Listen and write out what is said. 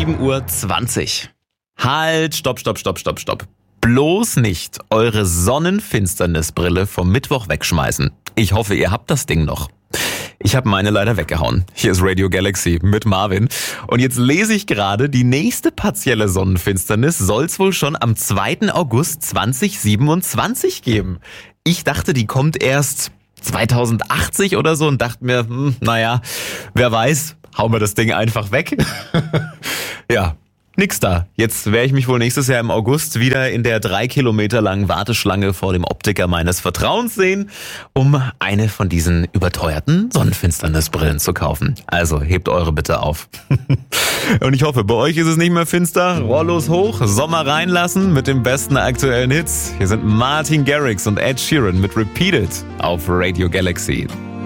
7:20 Uhr. Halt, stopp. Bloß nicht eure Sonnenfinsternisbrille vom Mittwoch wegschmeißen. Ich hoffe, ihr habt das Ding noch. Ich habe meine leider weggehauen. Hier ist Radio Galaxy mit Marvin. Und jetzt lese ich gerade, die nächste partielle Sonnenfinsternis soll es wohl schon am 2. August 2027 geben. Ich dachte, die kommt erst 2080 oder so und dachte mir, naja, wer weiß, hauen wir das Ding einfach weg. Ja, nix da. Jetzt werde ich mich wohl nächstes Jahr im August wieder in der 3 Kilometer langen Warteschlange vor dem Optiker meines Vertrauens sehen, um eine von diesen überteuerten Sonnenfinsternisbrillen zu kaufen. Also hebt eure bitte auf. Und ich hoffe, bei euch ist es nicht mehr finster. Rollos hoch, Sommer reinlassen mit den besten aktuellen Hits. Hier sind Martin Garrix und Ed Sheeran mit Repeat It auf Radio Galaxy.